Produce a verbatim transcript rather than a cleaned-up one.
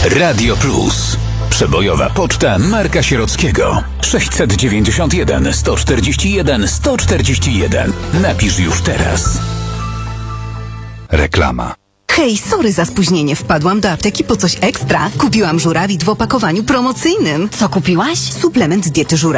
Radio Plus. Przebojowa poczta Marka Sierockiego. sześćset dziewięćdziesiąt jeden sto czterdzieści jeden sto czterdzieści jeden. Napisz już teraz. Reklama. Hej, sorry za spóźnienie. Wpadłam do apteki po coś ekstra. Kupiłam żurawit w opakowaniu promocyjnym. Co kupiłaś? Suplement diety żurawi.